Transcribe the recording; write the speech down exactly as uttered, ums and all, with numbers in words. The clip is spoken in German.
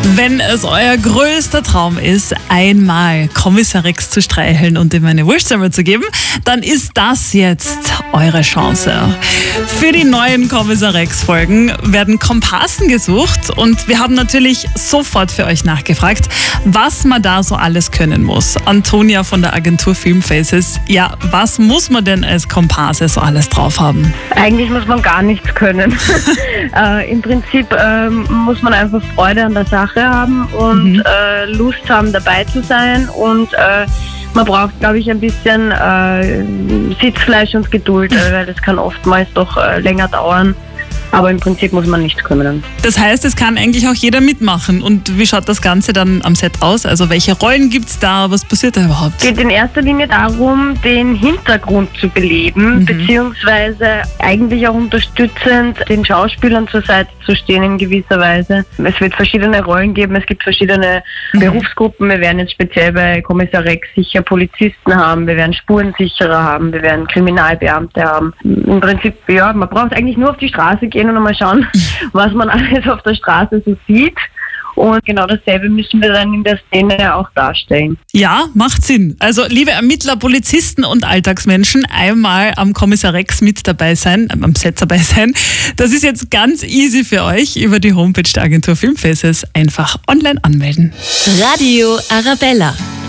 Wenn es euer größter Traum ist, einmal Kommissar Rex zu streicheln und ihm eine Wurstsemmer zu geben, dann ist das jetzt eure Chance. Für die neuen Kommissar Rex-Folgen werden Komparsen gesucht und wir haben natürlich sofort für euch nachgefragt, was man da so alles können muss. Antonia von der Agentur Filmfaces, ja, was muss man denn als Komparse so alles drauf haben? Eigentlich muss man gar nichts können. äh, Im Prinzip ähm, muss man einfach Freude an der Sache haben und mhm. äh, Lust haben, dabei zu sein, und äh, man braucht, glaube ich, ein bisschen äh, Sitzfleisch und Geduld, äh, weil das kann oftmals doch äh, länger dauern. Aber im Prinzip muss man nichts kümmern. Das heißt, es kann eigentlich auch jeder mitmachen. Und wie schaut das Ganze dann am Set aus? Also welche Rollen gibt es da? Was passiert da überhaupt? Es geht in erster Linie darum, den Hintergrund zu beleben, mhm. beziehungsweise eigentlich auch unterstützend den Schauspielern zur Seite zu stehen in gewisser Weise. Es wird verschiedene Rollen geben, es gibt verschiedene mhm. Berufsgruppen. Wir werden jetzt speziell bei Kommissar Rex sicher Polizisten haben, wir werden Spurensicherer haben, wir werden Kriminalbeamte haben. Im Prinzip, ja, man braucht eigentlich nur auf die Straße gehen und mal schauen, was man alles auf der Straße so sieht. Und genau dasselbe müssen wir dann in der Szene auch darstellen. Ja, macht Sinn. Also liebe Ermittler, Polizisten und Alltagsmenschen, einmal am Kommissar Rex mit dabei sein, am Set dabei sein. Das ist jetzt ganz easy für euch. Über die Homepage der Agentur Filmfaces einfach online anmelden. Radio Arabella.